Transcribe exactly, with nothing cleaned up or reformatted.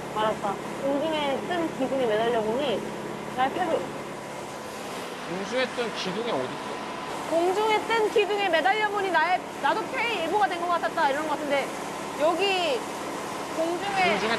알았다. 공중에 뜬 기둥에 매달려 보니 나의 패를 공중에 뜬 기둥이 어디 있어? 공중에 뜬 기둥에 매달려 보니 나의 나도 패의 일부가 된 것 같았다 이런 것 같은데 여기 공중에 공중에